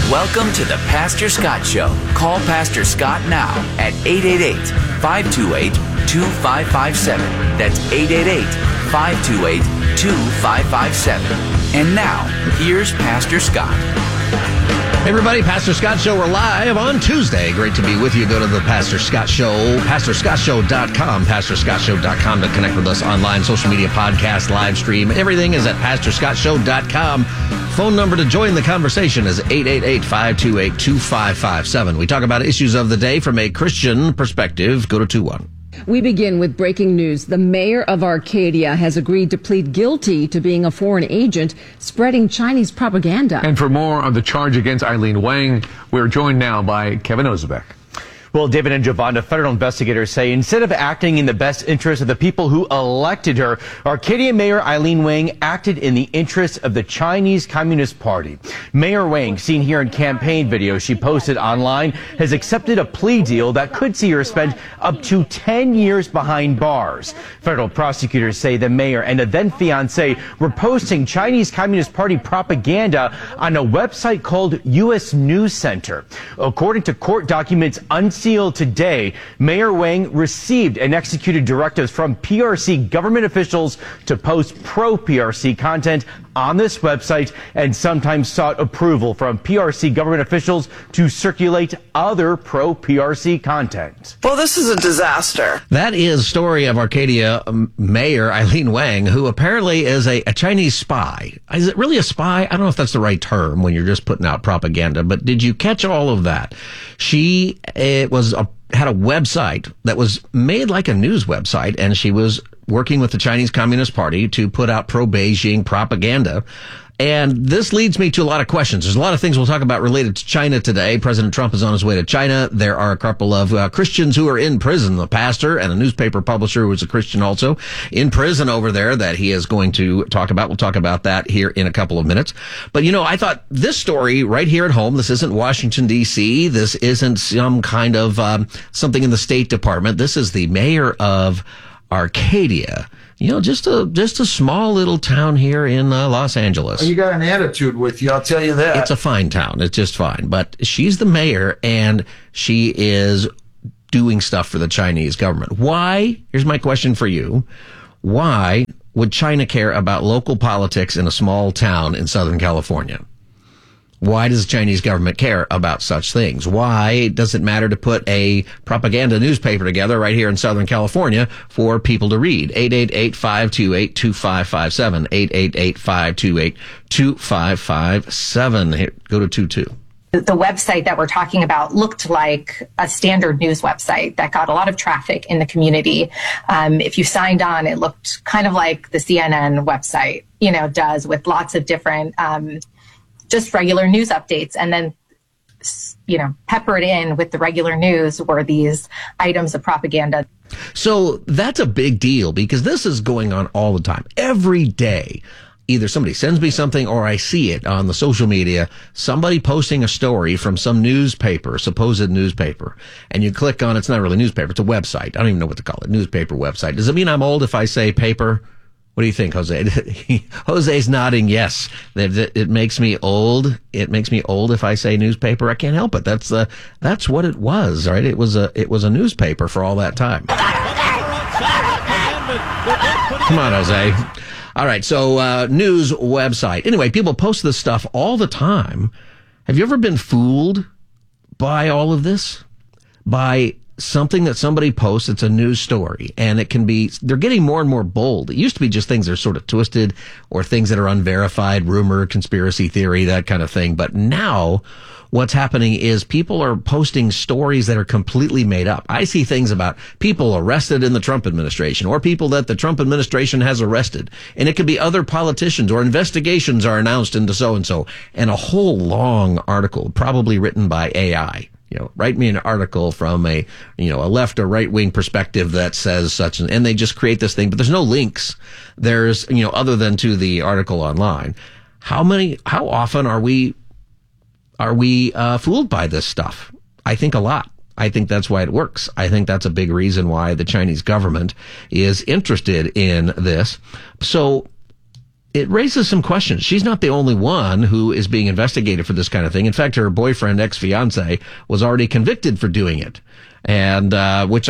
Welcome to the Pastor Scott Show. Call Pastor Scott now at 888-528-2557. That's 888-528-2557. And now, here's Pastor Scott. Hey everybody, Pastor Scott Show. We're live on Tuesday. Great to be with you. Go to the Pastor Scott Show, PastorScottShow.com, PastorScottShow.com to connect with us online, social media, podcast, live stream. Everything is at PastorScottShow.com. Phone number to join the conversation is 888-528-2557. We talk about issues of the day from a Christian perspective. Go to 21. We begin with breaking news. The mayor of Arcadia has agreed to plead guilty to being a foreign agent spreading Chinese propaganda. And for more on the charge against Eileen Wang, we're joined now by Kevin Ozebek. Well, David and Giovanna, federal investigators say instead of acting in the best interest of the people who elected her, Arcadia Mayor Eileen Wang acted in the interest of the Chinese Communist Party. Mayor Wang, seen here in campaign videos she posted online, has accepted a plea deal that could see her spend up to 10 years behind bars. Federal prosecutors say the mayor and a then-fiancé were posting Chinese Communist Party propaganda on a website called U.S. News Center. According to court documents unsealed today, Mayor Wang received and executed directives from PRC government officials to post pro-PRC content on this website and sometimes sought approval from PRC government officials to circulate other pro-PRC content. Well, this is a disaster. That is story of Arcadia Mayor Eileen Wang, who apparently is a Chinese spy. Is it really a spy? I don't know if that's the right term when you're just putting out propaganda, but did you catch all of that? She had a website that was made like a news website, and she was working with the Chinese Communist Party to put out pro-Beijing propaganda. And this leads me to a lot of questions. There's a lot of things we'll talk about related to China today. President Trump is on his way to China. There are a couple of Christians who are in prison, a pastor and a newspaper publisher who is a Christian also in prison over there that he is going to talk about. We'll talk about that here in a couple of minutes. But, you know, I thought this story right here at home, this isn't Washington, D.C. This isn't some kind of something in the State Department. This is the mayor of Arcadia. You know, just a small little town here in Los Angeles. You got an attitude with you, I'll tell you that. It's a fine town. It's just fine. But she's the mayor, and she is doing stuff for the Chinese government. Why? Here's my question for you. Why would China care about local politics in a small town in Southern California? Why does the Chinese government care about such things? Why does it matter to put a propaganda newspaper together right here in Southern California for people to read? 888-528-2557. 888-528-2557. Here, go to 22. The website that we're talking about looked like a standard news website that got a lot of traffic in the community. If you signed on, it looked kind of like the CNN website, does, with lots of different just regular news updates, and then, peppered in with the regular news were these items of propaganda. So that's a big deal because this is going on all the time. Every day, either somebody sends me something or I see it on the social media, somebody posting a story from some newspaper, supposed newspaper, and you click on, it's not really a newspaper, it's a website. I don't even know what to call it, newspaper website. Does it mean I'm old if I say paper? What do you think, Jose? Jose's nodding yes. It makes me old. It makes me old if I say newspaper. I can't help it. That's what it was, right? It was a newspaper for all that time. Come on, Jose. All right, so news website. Anyway, people post this stuff all the time. Have you ever been fooled by all of this? By something that somebody posts, it's a news story, and it can be, they're getting more and more bold. It used to be just things that are sort of twisted or things that are unverified, rumor, conspiracy theory, that kind of thing. But now what's happening is people are posting stories that are completely made up. I see things about people arrested in the Trump administration or people that the Trump administration has arrested. And it could be other politicians or investigations are announced into so-and-so. And a whole long article, probably written by AI. Write me an article from a left or right wing perspective that says such, and they just create this thing, but there's no links. There's, other than to the article online. How often are we fooled by this stuff? I think a lot. I think that's why it works. I think that's a big reason why the Chinese government is interested in this. So it raises some questions. She's not the only one who is being investigated for this kind of thing. In fact, her boyfriend, ex-fiance, was already convicted for doing it. And, which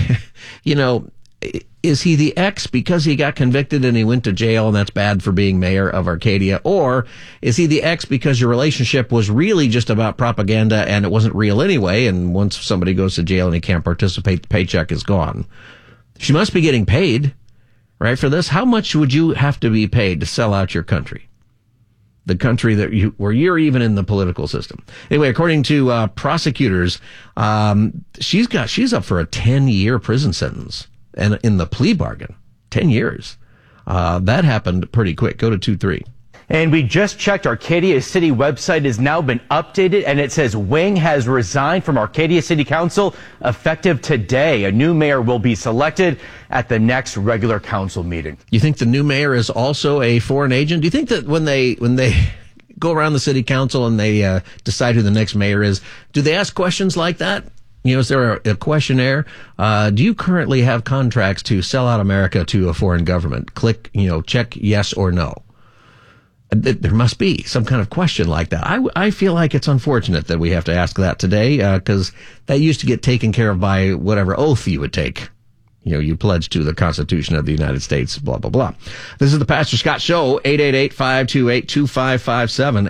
is he the ex because he got convicted and he went to jail and that's bad for being mayor of Arcadia? Or is he the ex because your relationship was really just about propaganda and it wasn't real anyway? And once somebody goes to jail and he can't participate, the paycheck is gone. She must be getting paid. Right, for this, how much would you have to be paid to sell out your country? The country where you're even in the political system. Anyway, according to prosecutors, she's up for a 10-year prison sentence, and in the plea bargain, 10 years. That happened pretty quick. Go to 2-3. And we just checked. Arcadia City website has now been updated, and it says Wang has resigned from Arcadia City Council effective today. A new mayor will be selected at the next regular council meeting. You think the new mayor is also a foreign agent? Do you think that when they go around the city council and they decide who the next mayor is, do they ask questions like that? Is there a questionnaire? Do you currently have contracts to sell out America to a foreign government? Click, check yes or no. There must be some kind of question like that. I feel like it's unfortunate that we have to ask that today, because that used to get taken care of by whatever oath you would take. You pledge to the Constitution of the United States, blah, blah, blah. This is the Pastor Scott Show, 888-528-2557,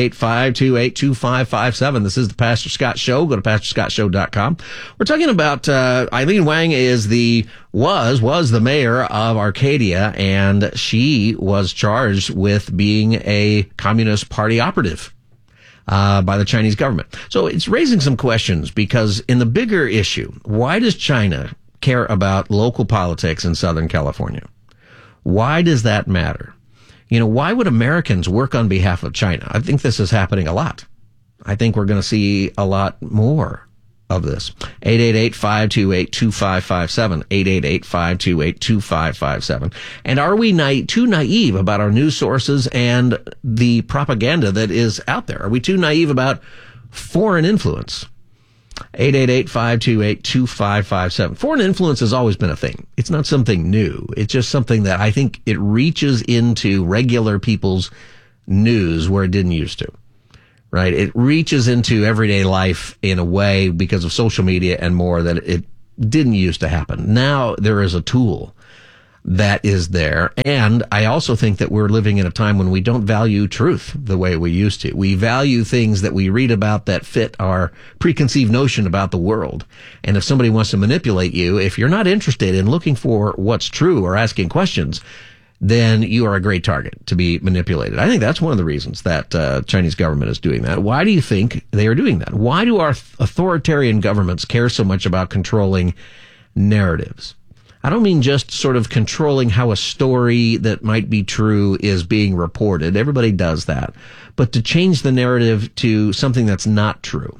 888-528-2557. This is the Pastor Scott Show. Go to pastorscottshow.com. We're talking about Eileen Wang was the mayor of Arcadia, and she was charged with being a Communist Party operative by the Chinese government. So it's raising some questions, because in the bigger issue, why does China care about local politics in Southern California? Why does that matter? Why would Americans work on behalf of China? I think this is happening a lot. I think we're going to see a lot more of this. 888-528-2557, 888-528-2557. And are we too naive about our news sources and the propaganda that is out there? Are we too naive about foreign influence? 888-528-2557. Foreign influence has always been a thing. It's not something new. It's just something that I think it reaches into regular people's news where it didn't used to. Right? It reaches into everyday life in a way because of social media and more that it didn't used to happen. Now there is a tool that is there. And I also think that we're living in a time when we don't value truth the way we used to. We value things that we read about that fit our preconceived notion about the world. And if somebody wants to manipulate you, if you're not interested in looking for what's true or asking questions, then you are a great target to be manipulated. I think that's one of the reasons that Chinese government is doing that. Why do you think they are doing that? Why do our authoritarian governments care so much about controlling narratives? I don't mean just sort of controlling how a story that might be true is being reported. Everybody does that. But to change the narrative to something that's not true.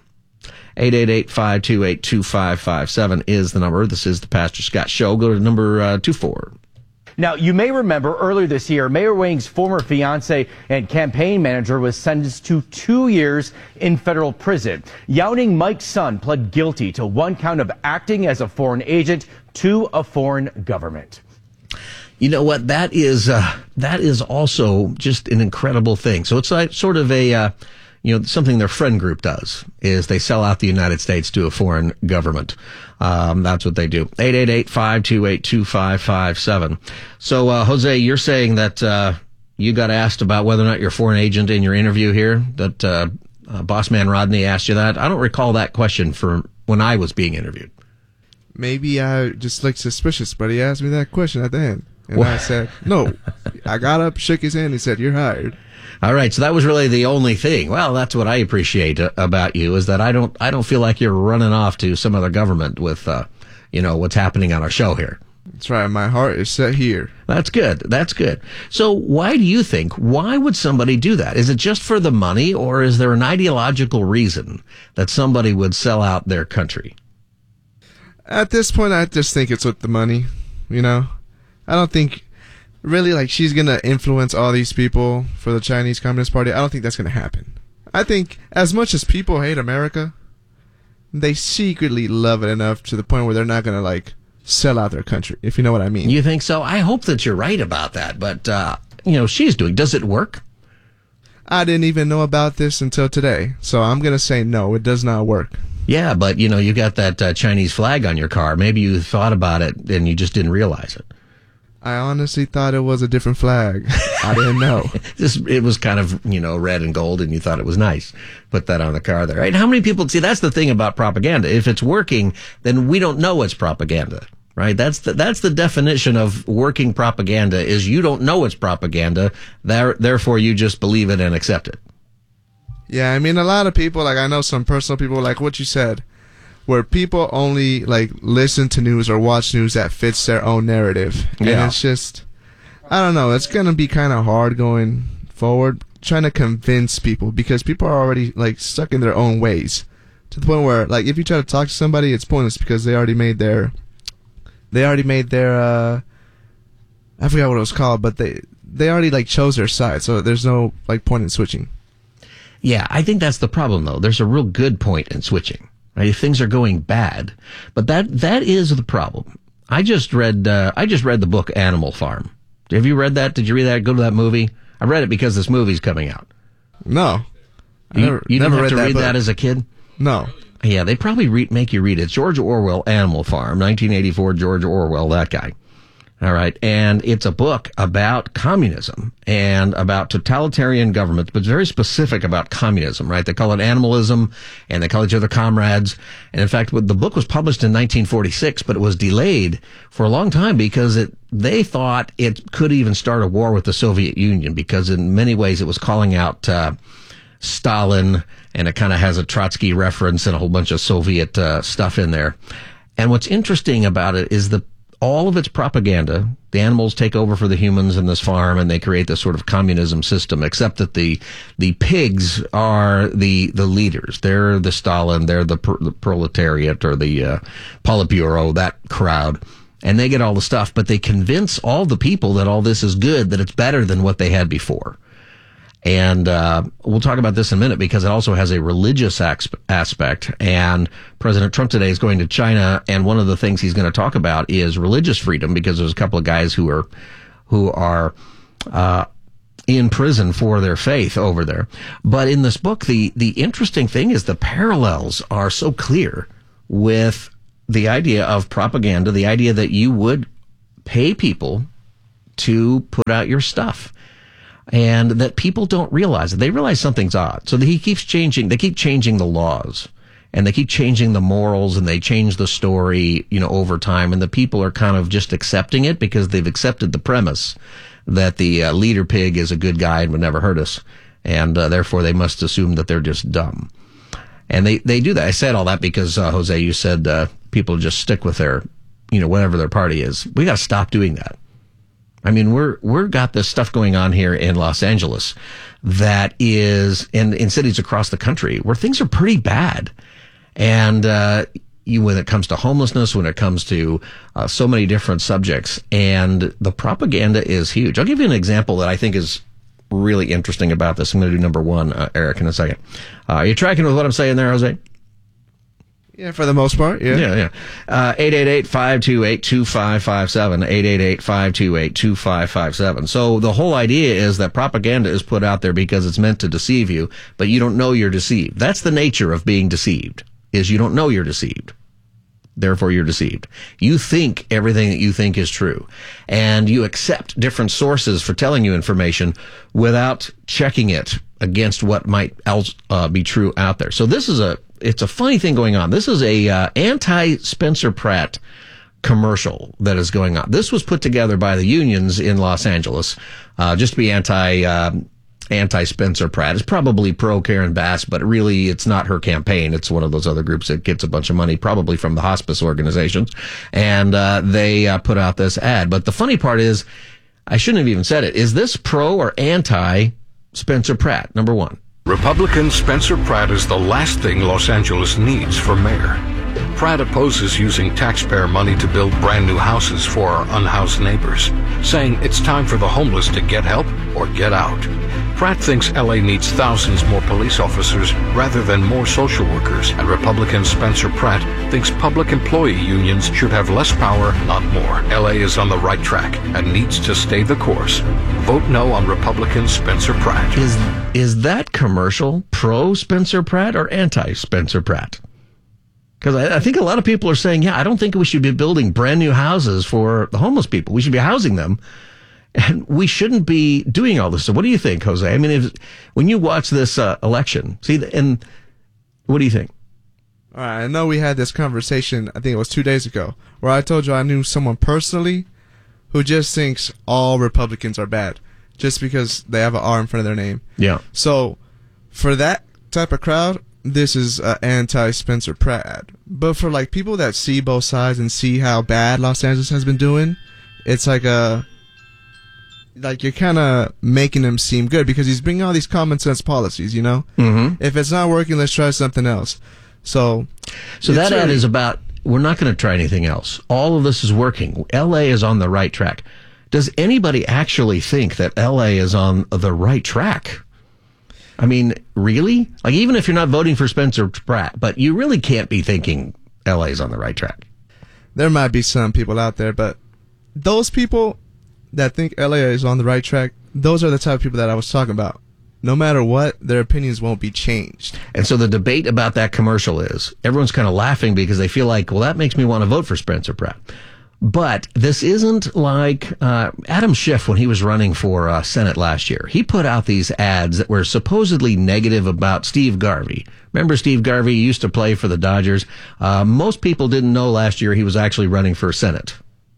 888-528-2557 is the number. This is the Pastor Scott Show. Go to number 24. Now, you may remember earlier this year, Mayor Wang's former fiance and campaign manager was sentenced to 2 years in federal prison. Yao-Ning Mike's son pled guilty to one count of acting as a foreign agent to a foreign government. You know what? That is also just an incredible thing. So it's like sort of a, something their friend group does is they sell out the United States to a foreign government. That's what they do. 888-528-2557. So, Jose, you're saying that, you got asked about whether or not you're a foreign agent in your interview here, that, boss man Rodney asked you that. I don't recall that question from when I was being interviewed. Maybe I just looked suspicious, but he asked me that question at the end. And I said, no. I got up, shook his hand, he said, you're hired. All right, so that was really the only thing. Well, that's what I appreciate about you, is that I don't feel like you're running off to some other government with, what's happening on our show here. That's right. My heart is set here. That's good. That's good. So why would somebody do that? Is it just for the money, or is there an ideological reason that somebody would sell out their country? At this point, I just think it's with the money, I don't think really she's going to influence all these people for the Chinese Communist Party. I don't think that's going to happen. I think as much as people hate America, they secretly love it enough to the point where they're not going to sell out their country, if you know what I mean. You think so? I hope that you're right about that. But she's doing. Does it work? I didn't even know about this until today, so I'm going to say no, it does not work. Yeah, but, you got that Chinese flag on your car. Maybe you thought about it and you just didn't realize it. I honestly thought it was a different flag. I didn't know. It was kind of, red and gold, and you thought it was nice. Put that on the car there, right? How many people, see, that's the thing about propaganda. If it's working, then we don't know it's propaganda, right? That's the definition of working propaganda, is you don't know it's propaganda, therefore you just believe it and accept it. Yeah, I mean, a lot of people, like, I know some personal people, like what you said, where people only, like, listen to news or watch news that fits their own narrative. Yeah. And it's just, I don't know, it's going to be kind of hard going forward, trying to convince people, because people are already, like, stuck in their own ways. To the point where, like, if you try to talk to somebody, it's pointless, because they already made their, I forgot what it was called, but they already, like, chose their side, so there's no, like, point in switching. Yeah, I think that's the problem, though. There's a real good point in switching. Right? If things are going bad, but that is the problem. I just read the book Animal Farm. Have you read that? Did you read that? Go to that movie. I read it because this movie's coming out. No, you didn't have to read that as a kid. No. Yeah, they probably make you read it. It's George Orwell, Animal Farm, 1984. George Orwell, that guy. All right. And it's a book about communism and about totalitarian governments, but very specific about communism, right? They call it animalism, and they call each other comrades. And in fact, the book was published in 1946, but it was delayed for a long time because they thought it could even start a war with the Soviet Union, because in many ways it was calling out Stalin, and it kind of has a Trotsky reference and a whole bunch of Soviet stuff in there. And what's interesting about it is all of its propaganda. The animals take over for the humans in this farm, and they create this sort of communism system, except that the pigs are the leaders. They're the Stalin, they're the proletariat, or the Politburo, that crowd. And they get all the stuff, but they convince all the people that all this is good, that it's better than what they had before. And we'll talk about this in a minute, because it also has a religious aspect. And President Trump today is going to China, and one of the things he's going to talk about is religious freedom, because there's a couple of guys who are in prison for their faith over there. But in this book, the interesting thing is the parallels are so clear with the idea of propaganda, the idea that you would pay people to put out your stuff. And that people don't realize it. They realize something's odd. So that they keep changing the laws, and they keep changing the morals, and they change the story, over time. And the people are kind of just accepting it because they've accepted the premise that the leader pig is a good guy and would never hurt us. And therefore they must assume that they're just dumb. And they do that. I said all that because, Jose, you said people just stick with their, whatever their party is. We got to stop doing that. I mean, we're got this stuff going on here in Los Angeles that is in cities across the country where things are pretty bad. And when it comes to homelessness, when it comes to so many different subjects, and the propaganda is huge. I'll give you an example that I think is really interesting about this. I'm going to do number one, Eric, in a second. Are you tracking with what I'm saying there, Jose? Yeah, for the most part, yeah. 888-528-2557, 888-528-2557. So the whole idea is that propaganda is put out there because it's meant to deceive you, but you don't know you're deceived. That's the nature of being deceived, is you don't know you're deceived. Therefore, you're deceived. You think everything that you think is true, and you accept different sources for telling you information without checking it against what might else be true out there. So it's a funny thing going on. This is a anti-Spencer Pratt commercial that is going on. This was put together by the unions in Los Angeles, just to be anti-Spencer Pratt. It's probably pro Karen Bass, but really it's not her campaign. It's one of those other groups that gets a bunch of money, probably from the hospice organizations. And they put out this ad. But the funny part is, I shouldn't have even said it. Is this pro or anti-Spencer Pratt? Number one. Republican Spencer Pratt is the last thing Los Angeles needs for mayor. Pratt opposes using taxpayer money to build brand new houses for our unhoused neighbors, saying it's time for the homeless to get help or get out. Pratt thinks LA needs thousands more police officers rather than more social workers, and Republican Spencer Pratt thinks public employee unions should have less power, not more. LA is on the right track and needs to stay the course. Vote no on Republican Spencer Pratt. Is that commercial pro Spencer Pratt or anti Spencer Pratt? Because I think a lot of people are saying, yeah, I don't think we should be building brand new houses for the homeless people. We should be housing them. And we shouldn't be doing all this. So what do you think, Jose? I mean, when you watch this election, and what do you think? All right, I know we had this conversation, I think it was 2 days ago, where I told you I knew someone personally who just thinks all Republicans are bad just because they have an R in front of their name. Yeah. So for that type of crowd, this is anti-Spencer Pratt ad. But for like people that see both sides and see how bad Los Angeles has been doing, it's like you're kind of making him seem good because he's bringing all these common sense policies, you know? Mm-hmm. If it's not working, let's try something else. So that ad is about, we're not going to try anything else. All of this is working. LA is on the right track. Does anybody actually think that LA is on the right track? I mean, really? Like, even if you're not voting for Spencer Pratt, but you really can't be thinking LA is on the right track. There might be some people out there, but those people that think LA is on the right track, those are the type of people that I was talking about. No matter what, their opinions won't be changed. And so the debate about that commercial is, everyone's kind of laughing because they feel like, well, that makes me want to vote for Spencer Pratt. But this isn't like Adam Schiff when he was running for Senate last year. He put out these ads that were supposedly negative about Steve Garvey. Remember Steve Garvey used to play for the Dodgers? Most people didn't know last year he was actually running for Senate.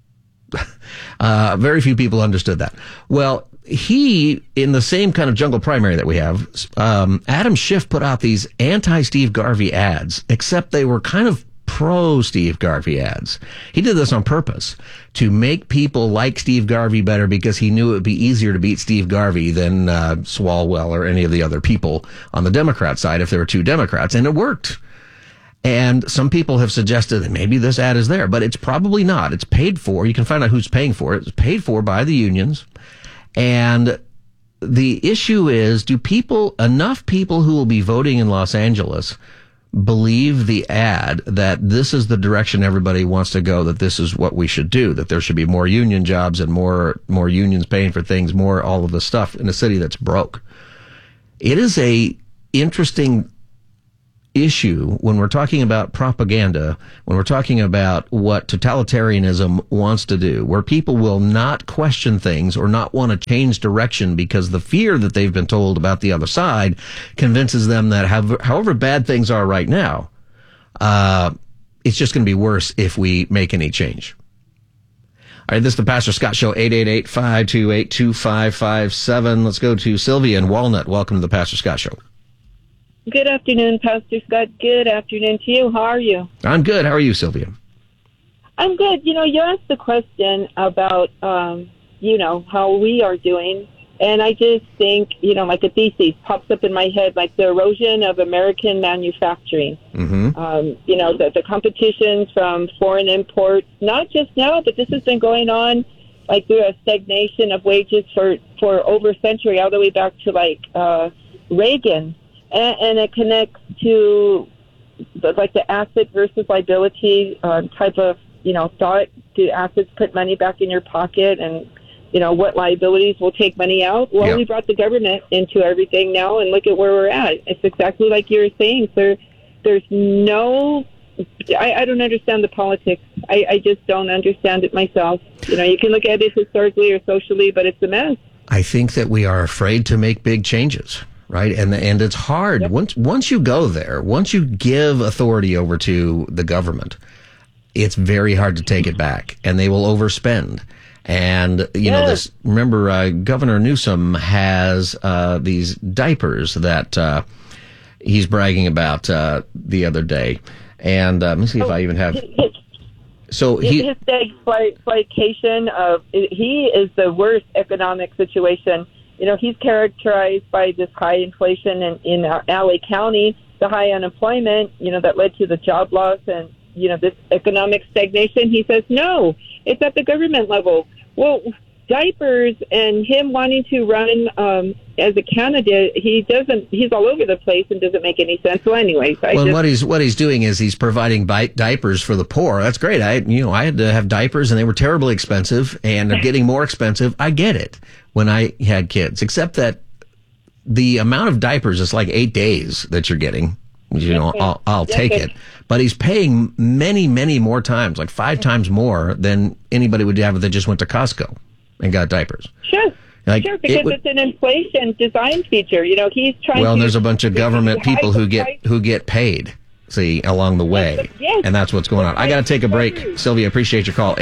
Very few people understood that. Well, he, in the same kind of jungle primary that we have, Adam Schiff put out these anti-Steve Garvey ads, except they were kind of pro-Steve Garvey ads. He did this on purpose to make people like Steve Garvey better because he knew it would be easier to beat Steve Garvey than Swalwell or any of the other people on the Democrat side if there were two Democrats, and it worked. And some people have suggested that maybe this ad is there, but it's probably not. It's paid for. You can find out who's paying for it. It's paid for by the unions. And the issue is, do enough people who will be voting in Los Angeles believe the ad that this is the direction everybody wants to go, that this is what we should do, that there should be more union jobs and more unions paying for things, more all of the stuff in a city that's broke? It is a interesting issue when we're talking about propaganda, when we're talking about what totalitarianism wants to do, where people will not question things or not want to change direction because the fear that they've been told about the other side convinces them that however bad things are right now, it's just going to be worse if we make any change. All right, this is the Pastor Scott Show, 888-528-2557. Let's go to Sylvia in Walnut. Welcome to the Pastor Scott Show. Good afternoon, Pastor Scott. Good afternoon to you. How are you? I'm good. How are you, Sylvia? I'm good. You know, you asked the question about, how we are doing. And I just think, like a thesis pops up in my head, like the erosion of American manufacturing. Mm-hmm. The competitions from foreign imports, not just now, but this has been going on like through a stagnation of wages for over a century, all the way back to Reagan. And it connects to the asset versus liability type of, thought. Do assets put money back in your pocket, and, what liabilities will take money out? Well, We brought the government into everything now, and look at where we're at. It's exactly like you were saying. There's no... I don't understand the politics. I just don't understand it myself. You can look at it historically or socially, but it's a mess. I think that we are afraid to make big changes. Right. And it's hard. Yep. Once you go there, once you give authority over to the government, it's very hard to take it back, and they will overspend. And, remember, Governor Newsom has these diapers that he's bragging about the other day. And let me see if I even have... So his stagflation of... He is the worst economic situation. He's characterized by this high inflation in LA County, the high unemployment, that led to the job loss and, this economic stagnation. He says, no, it's at the government level. Well, diapers and him wanting to run as a candidate, he's all over the place and doesn't make any sense. So anyways, what he's doing is he's providing diapers for the poor. That's great. I had to have diapers and they were terribly expensive and they're getting more expensive. I get it when I had kids, except that the amount of diapers is like 8 days that you're getting. I'll take it. But he's paying many, many more times, like 5 times more than anybody would have if they just went to Costco and got diapers. Sure. Because it's an inflation design feature. He's trying Well, to... there's a bunch of government people who get paid, see, along the way. Yes. And that's what's going on. I got to take a break. Sylvia, appreciate your call.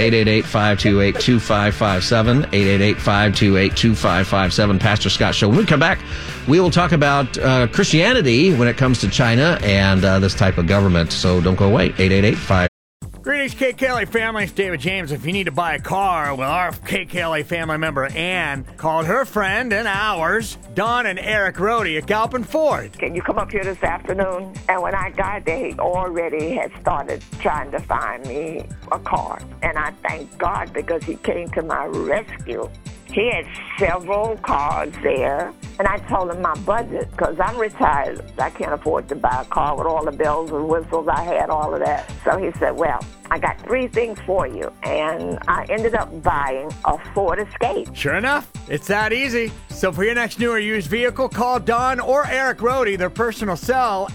888-528-2557. 888-528-2557. Pastor Scott Show. When we come back, we will talk about Christianity when it comes to China and this type of government. So don't go away. 888-5... Greetings, KKLA family. It's David James. If you need to buy a car, well, our KKLA family member Ann called her friend and ours, Don and Eric Rohde at Galpin Ford. Can you come up here this afternoon? And when I got there, he already had started trying to find me a car. And I thank God because he came to my rescue. He had several cars there, and I told him my budget, because I'm retired. I can't afford to buy a car with all the bells and whistles. I had all of that. So he said, well, I got 3 things for you, and I ended up buying a Ford Escape. Sure enough, it's that easy. So for your next new or used vehicle, call Don or Eric Rohde, their personal cell,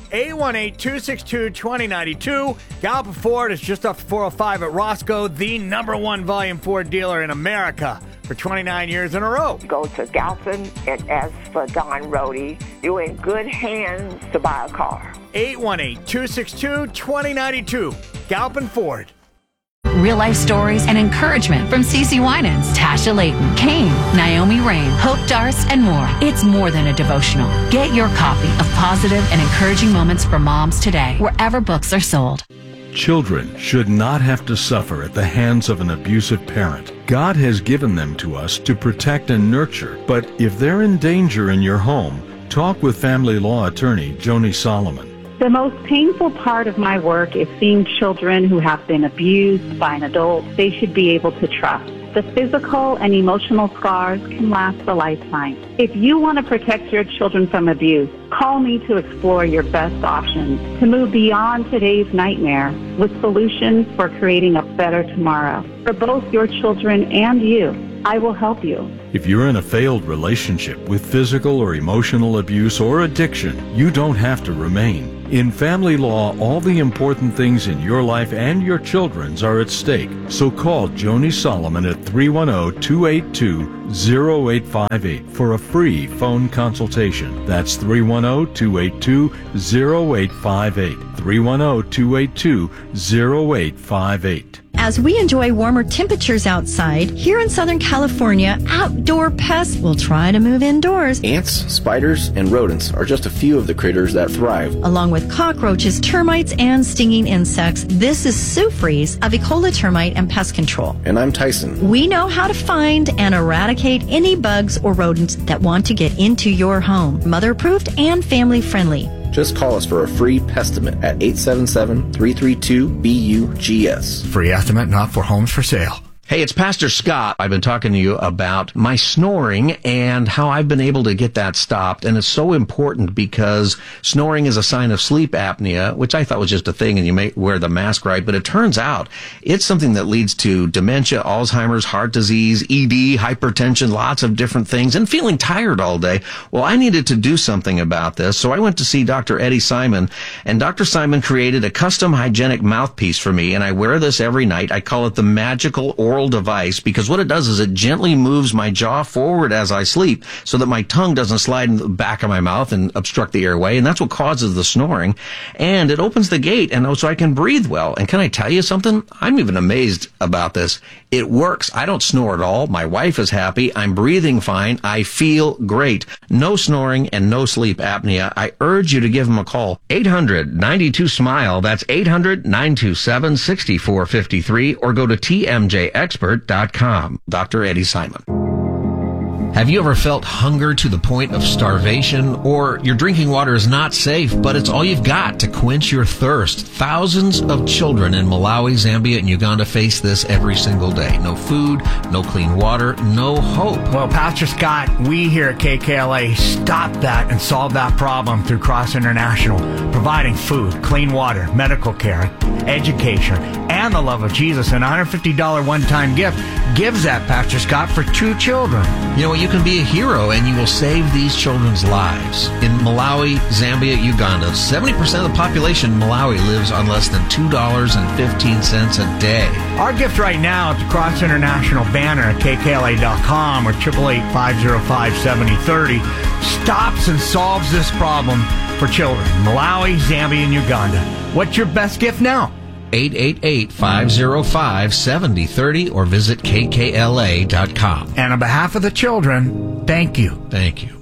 818-262-2092. Galpin Ford is just off 405 at Roscoe, the #1 volume Ford dealer in America for 29 years in a row. Go to Galpin and ask for Don Rohde. You're in good hands to buy a car. 818-262-2092. Galpin Ford. Real life stories and encouragement from CeCe Winans, Tasha Layton, Kane, Naomi Rain, Hope Darst, and more. It's more than a devotional. Get your copy of positive and encouraging moments for moms today, wherever books are sold. Children should not have to suffer at the hands of an abusive parent. God has given them to us to protect and nurture, but if they're in danger in your home, talk with family law attorney Joni Solomon. The most painful part of my work is seeing children who have been abused by an adult they should be able to trust. The physical and emotional scars can last a lifetime. If you want to protect your children from abuse, call me to explore your best options to move beyond today's nightmare with solutions for creating a better tomorrow for both your children and you. I will help you. If you're in a failed relationship with physical or emotional abuse or addiction, you don't have to remain. In family law, all the important things in your life and your children's are at stake. So call Joni Solomon at 310-282-0858 for a free phone consultation. That's 310-282-0858. 310-282-0858. As we enjoy warmer temperatures outside, here in Southern California, outdoor pests will try to move indoors. Ants, spiders, and rodents are just a few of the critters that thrive. Along with cockroaches, termites, and stinging insects, this is Sue Fries of Ecola Termite and Pest Control. And I'm Tyson. We know how to find and eradicate any bugs or rodents that want to get into your home. Mother-approved and family-friendly. Just call us for a free pestimate at 877-332-BUGS. Free estimate not for homes for sale. Hey, it's Pastor Scott. I've been talking to you about my snoring and how I've been able to get that stopped. And it's so important because snoring is a sign of sleep apnea, which I thought was just a thing and you may wear the mask right. But it turns out it's something that leads to dementia, Alzheimer's, heart disease, ED, hypertension, lots of different things, and feeling tired all day. Well, I needed to do something about this. So I went to see Dr. Eddie Simon, and Dr. Simon created a custom hygienic mouthpiece for me. And I wear this every night. I call it the magical oral device because what it does is it gently moves my jaw forward as I sleep so that my tongue doesn't slide in the back of my mouth and obstruct the airway, and that's what causes the snoring. And it opens the gate and so I can breathe well. And can I tell you something? I'm even amazed about this. It works. I don't snore at all. My wife is happy. I'm breathing fine. I feel great. No snoring and no sleep apnea. I urge you to give them a call. 800-92-SMILE. That's 800-927-6453 or go to TMJExpert.com. Dr. Eddie Simon. Have you ever felt hunger to the point of starvation? Or your drinking water is not safe, but it's all you've got to quench your thirst? Thousands of children in Malawi, Zambia, and Uganda face this every single day. No food, no clean water, no hope. Well, Pastor Scott, we here at KKLA stop that and solve that problem through Cross International, providing food, clean water, medical care, education, and the love of Jesus. And a $150 one-time gift gives that, Pastor Scott, for 2 children. You know what? You can be a hero and you will save these children's lives. In Malawi, Zambia, Uganda, 70% of the population in Malawi lives on less than $2.15 a day. Our gift right now at the Cross International banner at kkla.com or 888-505-7030 stops and solves this problem for children in Malawi, Zambia, and Uganda. What's your best gift now? 888-505-7030 or visit kkla.com. And on behalf of the children, thank you. Thank you.